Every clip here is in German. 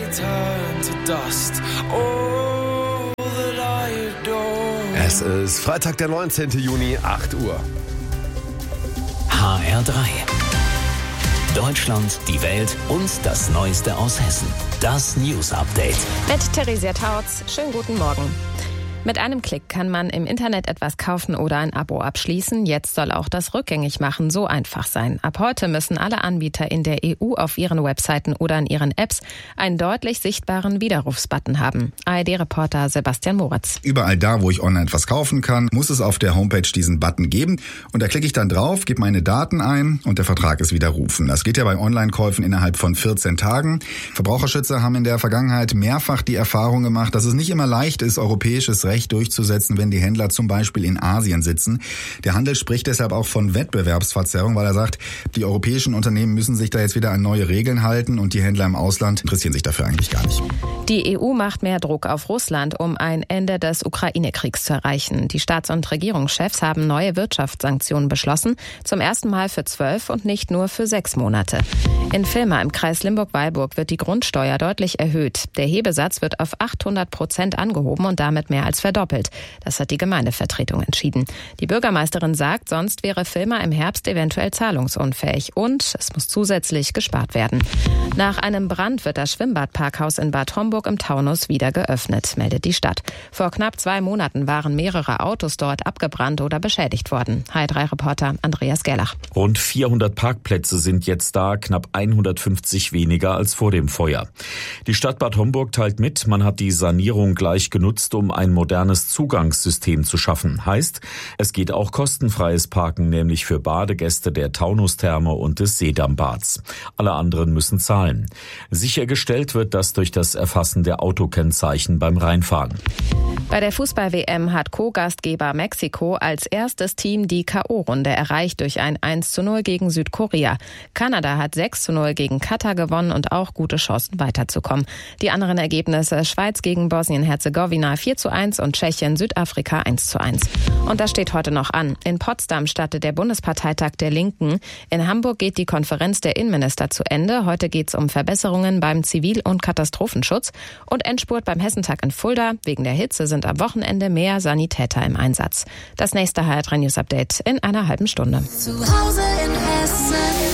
turn to dust. All that I adore. Es ist Freitag, der 19. Juni, 8 Uhr. HR3. Deutschland, die Welt und das Neueste aus Hessen. Das News Update. Mit Theresia Tautz. Schönen guten Morgen. Mit einem Klick kann man im Internet etwas kaufen oder ein Abo abschließen. Jetzt soll auch das Rückgängigmachen so einfach sein. Ab heute müssen alle Anbieter in der EU auf ihren Webseiten oder in ihren Apps einen deutlich sichtbaren Widerrufsbutton haben. ARD-Reporter Sebastian Moritz. Überall da, wo ich online etwas kaufen kann, muss es auf der Homepage diesen Button geben. Und da klicke ich dann drauf, gebe meine Daten ein und der Vertrag ist widerrufen. Das geht ja bei Online-Käufen innerhalb von 14 Tagen. Verbraucherschützer haben in der Vergangenheit mehrfach die Erfahrung gemacht, dass es nicht immer leicht ist, europäisches Recht durchzusetzen, wenn die Händler zum Beispiel in Asien sitzen. Der Handel spricht deshalb auch von Wettbewerbsverzerrung, weil er sagt, die europäischen Unternehmen müssen sich da jetzt wieder an neue Regeln halten und die Händler im Ausland interessieren sich dafür eigentlich gar nicht. Die EU macht mehr Druck auf Russland, um ein Ende des Ukraine-Kriegs zu erreichen. Die Staats- und Regierungschefs haben neue Wirtschaftssanktionen beschlossen, zum ersten Mal für 12 und nicht nur für 6 Monate. In Villmar im Kreis Limburg-Weilburg wird die Grundsteuer deutlich erhöht. Der Hebesatz wird auf 800% angehoben und damit mehr als verdoppelt. Das hat die Gemeindevertretung entschieden. Die Bürgermeisterin sagt, sonst wäre Villmar im Herbst eventuell zahlungsunfähig und es muss zusätzlich gespart werden. Nach einem Brand wird das Schwimmbadparkhaus in Bad Homburg im Taunus wieder geöffnet, meldet die Stadt. Vor knapp 2 Monaten waren mehrere Autos dort abgebrannt oder beschädigt worden. HR3-Reporter Andreas Gerlach. Rund 400 Parkplätze sind jetzt da, knapp 150 weniger als vor dem Feuer. Die Stadt Bad Homburg teilt mit, man hat die Sanierung gleich genutzt, um ein modernes Zugangssystem zu schaffen. Heißt, es geht auch kostenfreies Parken, nämlich für Badegäste der Taunustherme und des Seedammbads. Alle anderen müssen zahlen. Sichergestellt wird das durch das Erfassen der Autokennzeichen beim Reinfahren. Bei der Fußball-WM hat Co-Gastgeber Mexiko als erstes Team die K.O.-Runde erreicht durch ein 1:0 gegen Südkorea. Kanada hat 6:0 gegen Katar gewonnen und auch gute Chancen weiterzukommen. Die anderen Ergebnisse: Schweiz gegen Bosnien-Herzegowina 4:1 und Tschechien Südafrika 1:1. Und das steht heute noch an. In Potsdam startet der Bundesparteitag der Linken. In Hamburg geht die Konferenz der Innenminister zu Ende. Heute geht es um Verbesserungen beim Zivil- und Katastrophenschutz. Und Endspurt beim Hessentag in Fulda. Wegen der Hitze sind am Wochenende mehr Sanitäter im Einsatz. Das nächste HR3 News Update in einer halben Stunde. Zu Hause in Hessen.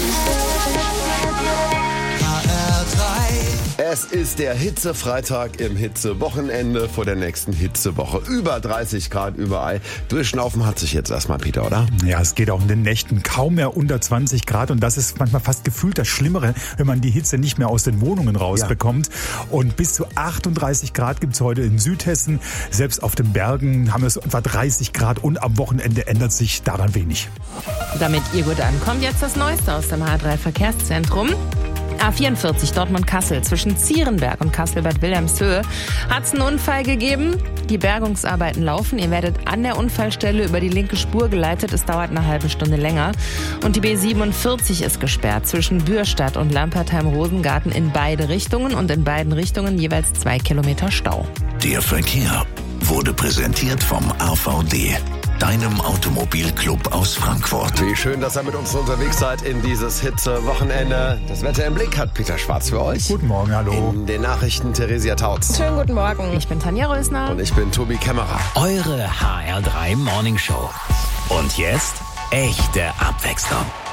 Es ist der Hitzefreitag im Hitzewochenende vor der nächsten Hitzewoche. Über 30 Grad überall. Durchschnaufen hat sich jetzt erstmal, Peter, oder? Ja, es geht auch in den Nächten kaum mehr unter 20 Grad und das ist manchmal fast gefühlt das Schlimmere, wenn man die Hitze nicht mehr aus den Wohnungen rausbekommt. Ja. Und bis zu 38 Grad gibt's heute in Südhessen. Selbst auf den Bergen haben wir so etwa 30 Grad und am Wochenende ändert sich daran wenig. Damit ihr gut ankommt, jetzt das Neueste aus dem H3-Verkehrszentrum. A44 Dortmund-Kassel zwischen Zierenberg und Kassel-Bad Wilhelmshöhe hat es einen Unfall gegeben. Die Bergungsarbeiten laufen. Ihr werdet an der Unfallstelle über die linke Spur geleitet. Es dauert eine halbe Stunde länger. Und die B47 ist gesperrt zwischen Bürstadt und Lampertheim-Rosengarten in beide Richtungen und in beiden Richtungen jeweils 2 Kilometer Stau. Der Verkehr wurde präsentiert vom AVD, deinem Automobilclub aus Frankfurt. Wie schön, dass ihr mit uns unterwegs seid in dieses Hitzewochenende. Das Wetter im Blick hat Peter Schwarz für euch. Guten Morgen, hallo. In den Nachrichten Theresia Tautz. Schönen guten Morgen. Ich bin Tanja Rösner. Und ich bin Tobi Kämmerer. Eure HR3 Morning Show. Und jetzt echte Abwechslung.